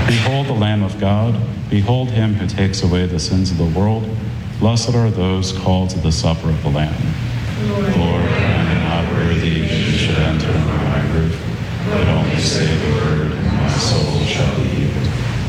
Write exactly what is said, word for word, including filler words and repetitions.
Behold the Lamb of God. Behold him who takes away the sins of the world. Blessed are those called to the supper of the Lamb. Lord, Lord I am not worthy that you should enter into my